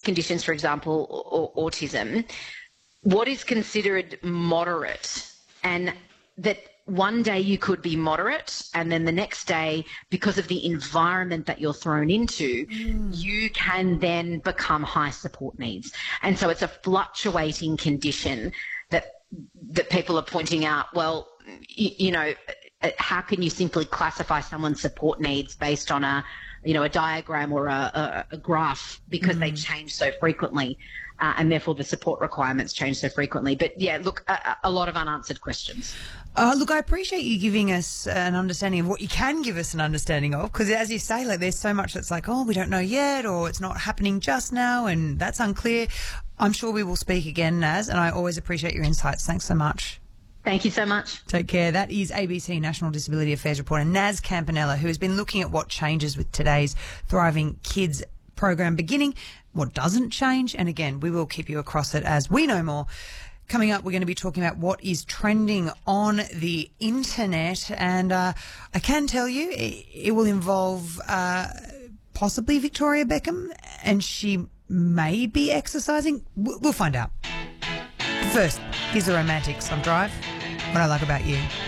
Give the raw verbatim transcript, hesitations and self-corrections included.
conditions, for example, or, or autism, what is considered moderate, and that one day you could be moderate and then the next day, because of the environment that you're thrown into, mm. you can then become high support needs. And so it's a fluctuating condition that that people are pointing out, well, you, you know, how can you simply classify someone's support needs based on a, you know, a diagram or a, a, a graph, because mm. they change so frequently. Uh, and therefore the support requirements change so frequently. But, yeah, look, a, a lot of unanswered questions. Uh, look, I appreciate you giving us an understanding of what you can give us an understanding of, because, as you say, like, there's so much that's like, oh, we don't know yet, or it's not happening just now, and that's unclear. I'm sure we will speak again, Naz, and I always appreciate your insights. Thanks so much. Thank you so much. Take care. That is A B C National Disability Affairs reporter Naz Campanella, who has been looking at what changes with today's Thriving Kids program beginning, what doesn't change, and again, we will keep you across it as we know more. Coming up, we're going to be talking about what is trending on the internet, and uh, I can tell you it, it will involve uh, possibly Victoria Beckham, and she may be exercising. We'll find out. First, here's the Romantics on Drive. What I Like About You.